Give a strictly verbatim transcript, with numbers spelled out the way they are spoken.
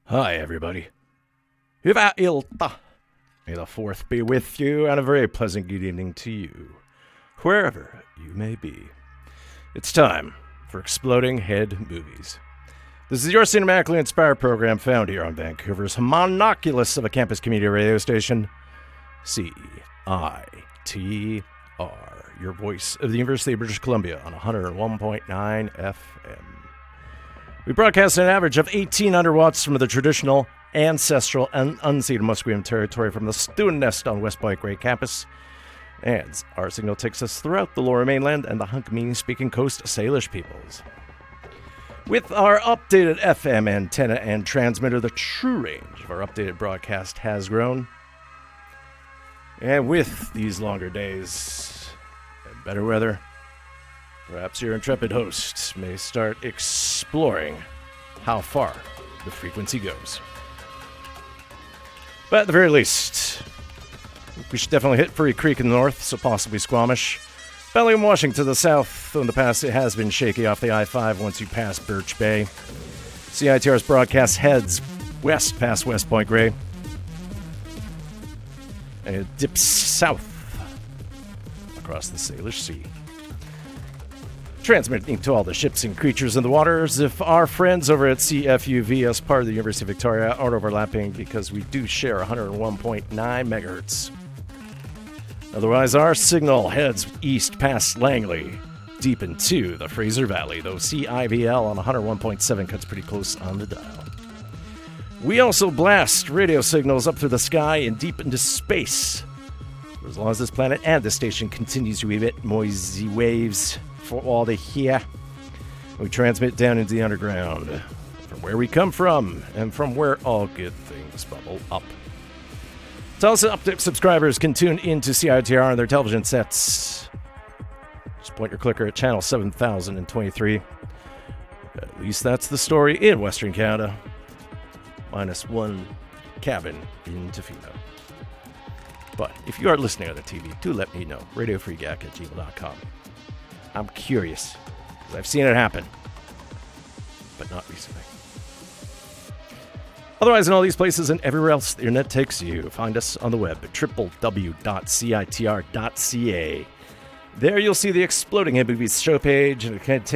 Hi, everybody. Hyvää ilta. May the fourth be with you, and a very pleasant good evening to you, wherever you may be. It's time for Exploding Head Movies. This is your cinematically inspired program found here on Vancouver's monoculus of a campus community radio station, C I T R, your voice of the University of British Columbia on one oh one point nine F M. We broadcast an average of eighteen hundred watts from the traditional, ancestral, and unceded Musqueam territory from the student nest on West Point Grey campus. And our signal takes us throughout the Lower Mainland and the Hunkaminam-speaking Coast Salish peoples. With our updated F M antenna and transmitter, the true range of our updated broadcast has grown. And with these longer days and better weather, perhaps your intrepid host may start exploring how far the frequency goes. But at the very least, we should definitely hit Furry Creek in the north, so possibly Squamish. Bellingham, Washington to the south. In the past, it has been shaky off the I five once you pass Birch Bay. C I T R's broadcast heads west past West Point Grey. And it dips south across the Salish Sea. Transmitting to all the ships and creatures in the waters. If our friends over at C F U V, as part of the University of Victoria, aren't overlapping because we do share one oh one point nine megahertz. Otherwise, our signal heads east past Langley, deep into the Fraser Valley, though C I V L on one oh one point seven cuts pretty close on the dial. We also blast radio signals up through the sky and deep into space. For as long as this planet and this station continues to emit noisy waves for all to hear, we transmit down into the underground, from where we come from, and from where all good things bubble up. Telus Optic subscribers can tune into C I T R on their television sets. Just point your clicker at channel seven thousand twenty-three. At least that's the story in Western Canada. Minus one cabin in Tofino. But if you are listening on the T V, do let me know. radio free gack at gmail dot com. I'm curious, because I've seen it happen, but not recently. Otherwise, in all these places and everywhere else the internet takes you, find us on the web at w w w dot c i t r dot c a. There you'll see the Exploding Head Movies show page, and it contains